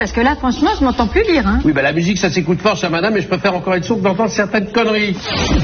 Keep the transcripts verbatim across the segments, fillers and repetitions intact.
Parce que là, franchement, je m'entends plus lire. Hein. Oui, bah la musique, ça s'écoute fort, chère madame, mais je préfère encore être sourde d'entendre certaines conneries.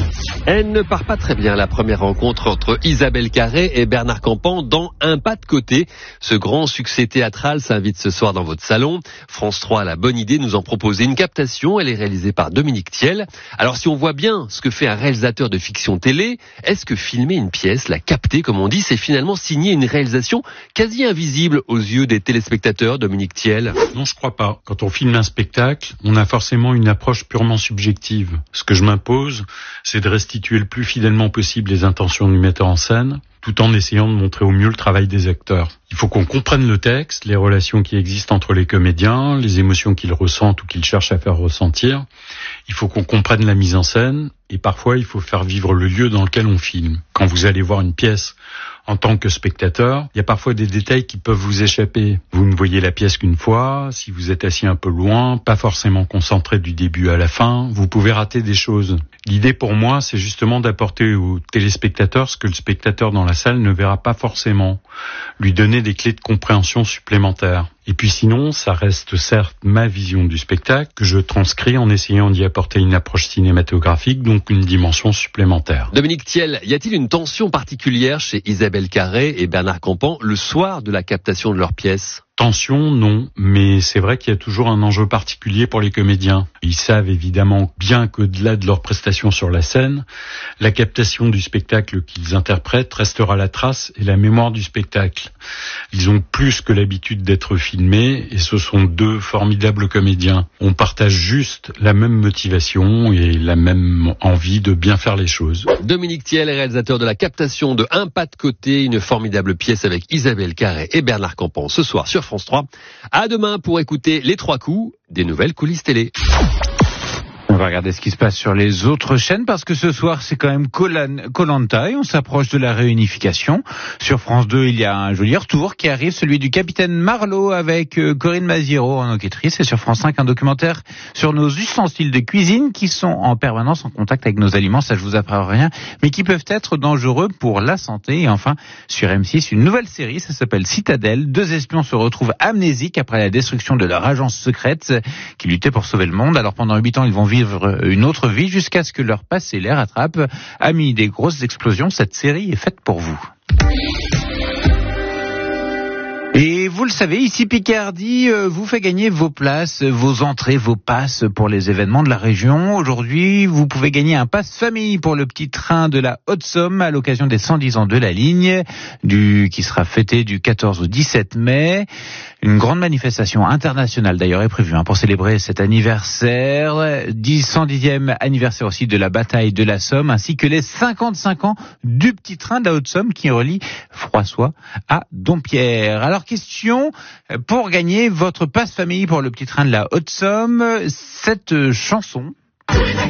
Elle ne part pas très bien, la première rencontre entre Isabelle Carré et Bernard Campan dans Un pas de côté. Ce grand succès théâtral s'invite ce soir dans votre salon. France trois a la bonne idée de nous en proposer une captation. Elle est réalisée par Dominique Thiel. Alors si on voit bien ce que fait un réalisateur de fiction télé, est-ce que filmer une pièce, la capter comme on dit, c'est finalement signer une réalisation quasi invisible aux yeux des téléspectateurs, Dominique Thiel? Non, je crois pas. Quand on filme un spectacle, on a forcément une approche purement subjective. Ce que je m'impose, c'est de restituer le plus fidèlement possible les intentions du metteur en scène, tout en essayant de montrer au mieux le travail des acteurs. Il faut qu'on comprenne le texte, les relations qui existent entre les comédiens, les émotions qu'ils ressentent ou qu'ils cherchent à faire ressentir. Il faut qu'on comprenne la mise en scène, et parfois il faut faire vivre le lieu dans lequel on filme. Quand vous allez voir une pièce en tant que spectateur, il y a parfois des détails qui peuvent vous échapper. Vous ne voyez la pièce qu'une fois, si vous êtes assis un peu loin, pas forcément concentré du début à la fin, vous pouvez rater des choses. L'idée pour moi, c'est justement d'apporter au téléspectateur ce que le spectateur dans la salle ne verra pas forcément, lui donner des clés de compréhension supplémentaires. Et puis sinon, ça reste certes ma vision du spectacle que je transcris en essayant d'y apporter une approche cinématographique, donc une dimension supplémentaire. Dominique Thiel, y a-t-il une tension particulière chez Isabelle Carré et Bernard Campan le soir de la captation de leur pièce ? Tension, non, mais c'est vrai qu'il y a toujours un enjeu particulier pour les comédiens. Ils savent évidemment bien qu'au-delà de leur prestation sur la scène, la captation du spectacle qu'ils interprètent restera la trace et la mémoire du spectacle. Ils ont plus que l'habitude d'être filmés et ce sont deux formidables comédiens. On partage juste la même motivation et la même envie de bien faire les choses. Dominique Thiel est réalisateur de la captation de Un pas de côté, une formidable pièce avec Isabelle Carré et Bernard Campan ce soir sur France trois. À demain pour écouter les trois coups des nouvelles coulisses télé. On va regarder ce qui se passe sur les autres chaînes parce que ce soir c'est quand même Koh-Lanta et on s'approche de la réunification. Sur France deux, il y a un joli retour qui arrive, celui du capitaine Marlowe avec Corinne Maziero en enquêtrice. Et sur France cinq, un documentaire sur nos ustensiles de cuisine qui sont en permanence en contact avec nos aliments. Ça, je vous apprends rien, mais qui peuvent être dangereux pour la santé. Et enfin, sur M six, une nouvelle série, ça s'appelle Citadelle. Deux espions se retrouvent amnésiques après la destruction de leur agence secrète qui luttait pour sauver le monde. Alors pendant huit ans, ils vont vivre une autre vie jusqu'à ce que leur passé les rattrape. Amis des grosses explosions, cette série est faite pour vous. Et vous le savez, ici Picardie euh, vous fait gagner vos places, vos entrées, vos passes pour les événements de la région. Aujourd'hui, vous pouvez gagner un pass famille pour le petit train de la Haute-Somme à l'occasion des cent dix ans de la ligne, du qui sera fêté du quatorze au dix-sept mai. Une grande manifestation internationale d'ailleurs est prévue hein, pour célébrer cet anniversaire, cent dixième anniversaire aussi de la bataille de la Somme, ainsi que les cinquante-cinq ans du petit train de la Haute-Somme qui relie Froissois à Dompierre. Alors question pour gagner votre passe famille pour le petit train de la Haute-Somme, cette chanson